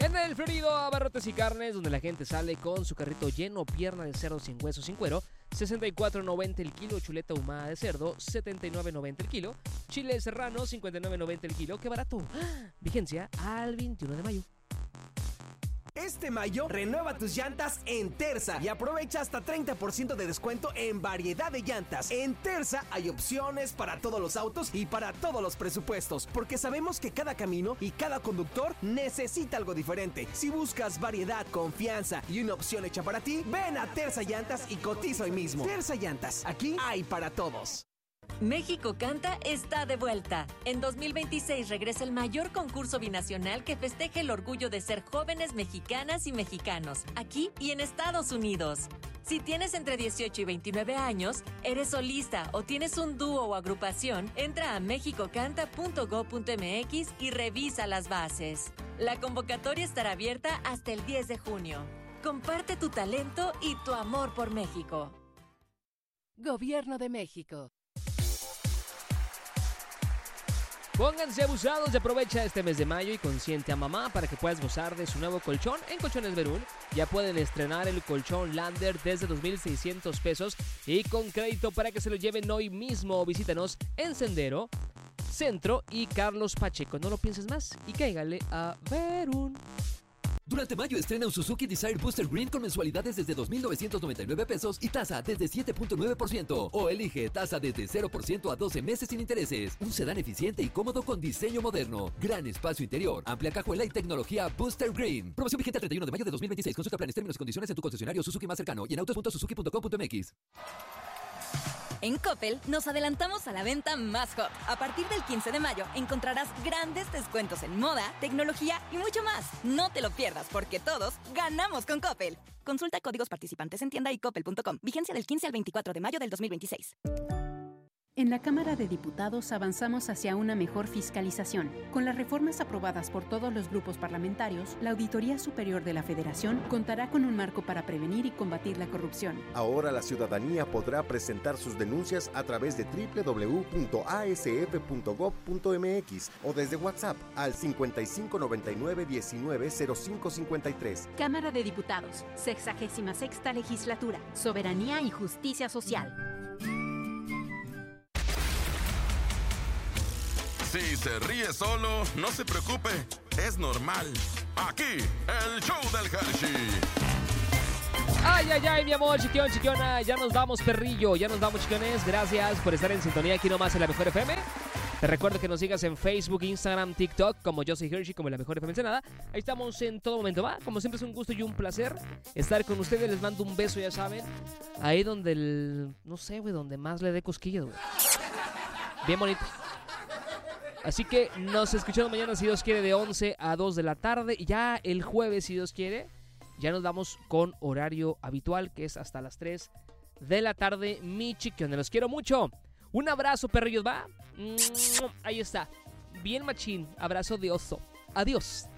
En el Florido Abarrotes y Carnes, donde la gente sale con su carrito lleno, pierna de cerdo sin hueso, sin cuero, 64.90 el kilo, chuleta ahumada de cerdo, 79.90 el kilo, chile serrano, 59.90 el kilo, ¡qué barato! Vigencia al 21 de mayo. Este mayo, renueva tus llantas en Terza y aprovecha hasta 30% de descuento en variedad de llantas. En Terza hay opciones para todos los autos y para todos los presupuestos, porque sabemos que cada camino y cada conductor necesita algo diferente. Si buscas variedad, confianza y una opción hecha para ti, ven a Terza Llantas y cotiza hoy mismo. Terza Llantas, aquí hay para todos. México Canta está de vuelta. En 2026 regresa el mayor concurso binacional que festeja el orgullo de ser jóvenes mexicanas y mexicanos, aquí y en Estados Unidos. Si tienes entre 18 y 29 años, eres solista o tienes un dúo o agrupación, entra a mexicocanta.go.mx y revisa las bases. La convocatoria estará abierta hasta el 10 de junio. Comparte tu talento y tu amor por México. Gobierno de México. Pónganse abusados y aprovecha este mes de mayo y consiente a mamá para que puedas gozar de su nuevo colchón en Colchones Verún. Ya pueden estrenar el colchón Lander desde 2,600 pesos y con crédito para que se lo lleven hoy mismo. Visítanos en Sendero, Centro y Carlos Pacheco. No lo pienses más y cáigale a Verún. Durante mayo estrena un Suzuki Desire Booster Green con mensualidades desde 2,999 pesos y tasa desde 7.9%. O elige tasa desde 0% a 12 meses sin intereses. Un sedán eficiente y cómodo con diseño moderno. Gran espacio interior, amplia cajuela y tecnología Booster Green. Promoción vigente el 31 de mayo de 2026. Consulta planes, términos y condiciones en tu concesionario Suzuki más cercano y en autos.suzuki.com.mx. En Coppel nos adelantamos a la venta más hot. A partir del 15 de mayo encontrarás grandes descuentos en moda, tecnología y mucho más. No te lo pierdas porque todos ganamos con Coppel. Consulta códigos participantes en tienda y coppel.com. Vigencia del 15 al 24 de mayo del 2026. En la Cámara de Diputados avanzamos hacia una mejor fiscalización. Con las reformas aprobadas por todos los grupos parlamentarios, la Auditoría Superior de la Federación contará con un marco para prevenir y combatir la corrupción. Ahora la ciudadanía podrá presentar sus denuncias a través de www.asf.gov.mx o desde WhatsApp al 5599-190553. Cámara de Diputados, 66ª Legislatura, Soberanía y Justicia Social. Si se ríe solo, no se preocupe, es normal. Aquí, el show del Hershey. Ay, ay, ay, mi amor, chiquión, chiquiona, ya nos vamos, perrillo, ya nos vamos, chiquiones. Gracias por estar en sintonía aquí nomás en La Mejor FM. Te recuerdo que nos sigas en Facebook, Instagram, TikTok, como Yo Soy Hershey, como La Mejor FM Ensenada. Ahí estamos en todo momento, ¿va? Como siempre es un gusto y un placer estar con ustedes. Les mando un beso, ya saben. Ahí donde no sé, güey, donde más le dé cosquillas, güey. Bien bonito. Así que nos escuchamos mañana, si Dios quiere, de 11 a 2 de la tarde. Y ya el jueves, si Dios quiere, ya nos vamos con horario habitual, que es hasta las 3 de la tarde, mi chiquiones. Los quiero mucho. Un abrazo, perrillos, ¿va? Ahí está. Bien machín. Abrazo de oso. Adiós.